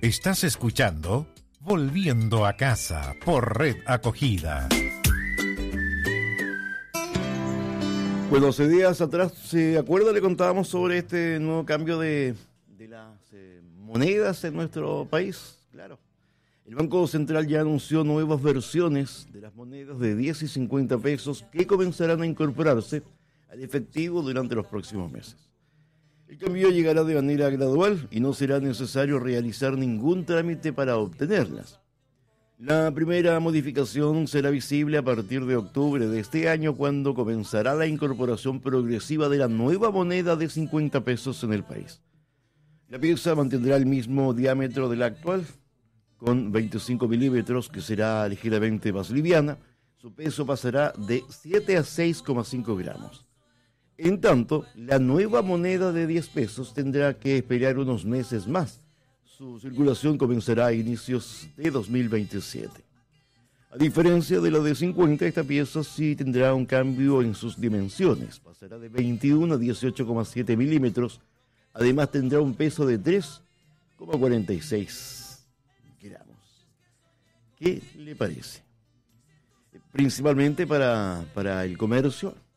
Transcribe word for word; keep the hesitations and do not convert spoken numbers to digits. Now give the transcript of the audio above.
Estás escuchando Volviendo a Casa por Red Acogida. Bueno, hace días atrás, ¿se acuerda? Le contábamos sobre este nuevo cambio de, de las eh, monedas en nuestro país. Claro. El Banco Central ya anunció nuevas versiones de las monedas de diez y cincuenta pesos que comenzarán a incorporarse al efectivo durante los próximos meses. El cambio llegará de manera gradual y no será necesario realizar ningún trámite para obtenerlas. La primera modificación será visible a partir de octubre de este año, cuando comenzará la incorporación progresiva de la nueva moneda de cincuenta pesos en el país. La pieza mantendrá el mismo diámetro de la actual, con veinticinco milímetros, que será ligeramente más liviana. Su peso pasará de siete a seis coma cinco gramos. En tanto, la nueva moneda de diez pesos tendrá que esperar unos meses más. Su circulación comenzará a inicios de dos mil veintisiete. A diferencia de la de cincuenta, esta pieza sí tendrá un cambio en sus dimensiones. Pasará de veintiuno a dieciocho coma siete milímetros. Además tendrá un peso de tres coma cuarenta y seis gramos. ¿Qué le parece? Principalmente para, para el comercio,